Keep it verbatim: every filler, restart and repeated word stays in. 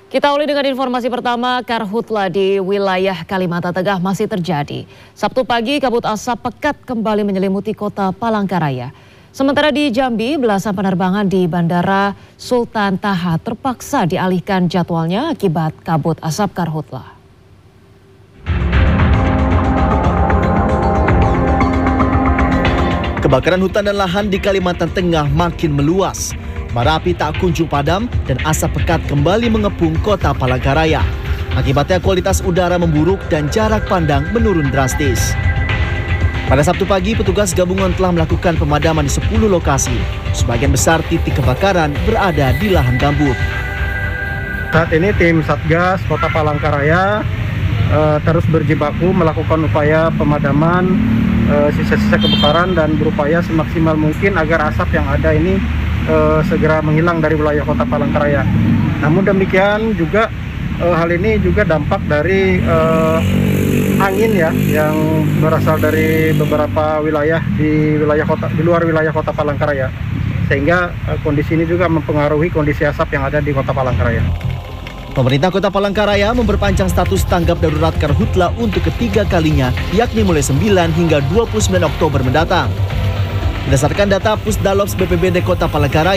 Kita awali dengan informasi pertama, karhutla di wilayah Kalimantan Tengah masih terjadi. Sabtu pagi kabut asap pekat kembali menyelimuti kota Palangkaraya. Sementara di Jambi, belasan penerbangan di Bandara Sultan Taha terpaksa dialihkan jadwalnya akibat kabut asap karhutla. Kebakaran hutan dan lahan di Kalimantan Tengah makin meluas. Bara api tak kunjung padam dan asap pekat kembali mengepung kota Palangkaraya. Akibatnya kualitas udara memburuk dan jarak pandang menurun drastis. Pada Sabtu pagi, petugas gabungan telah melakukan pemadaman di sepuluh lokasi. Sebagian besar titik kebakaran berada di lahan gambut. Saat ini tim Satgas Kota Palangkaraya uh, terus berjibaku melakukan upaya pemadaman uh, sisa-sisa kebakaran dan berupaya semaksimal mungkin agar asap yang ada ini Uh, segera menghilang dari wilayah kota Palangkaraya. Namun demikian juga uh, hal ini juga dampak dari uh, angin ya yang berasal dari beberapa wilayah di wilayah kota di luar wilayah kota Palangkaraya, sehingga uh, kondisi ini juga mempengaruhi kondisi asap yang ada di kota Palangkaraya. Pemerintah Kota Palangkaraya memperpanjang status tanggap darurat karhutla untuk ketiga kalinya, yakni mulai sembilan hingga dua puluh sembilan Oktober mendatang. Berdasarkan data Pusdalops B P B D Kota Palangkaraya,